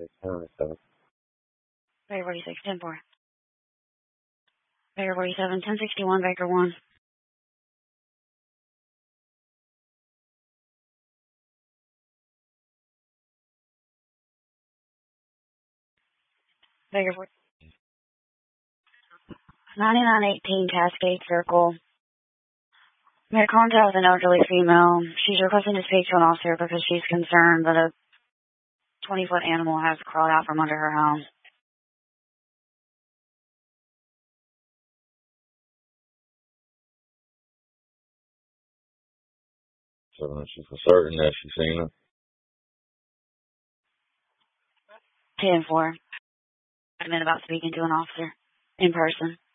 Baker 46, 10-4. Baker 47, 1061, Baker 1. Baker 9918 Cascade Circle. Made contact with an elderly female. She's requesting to speak to an officer because she's concerned that a 20-foot animal has crawled out from under her home. So she's for certain that she's seen it. 10-4. I've been about speaking to an officer in person.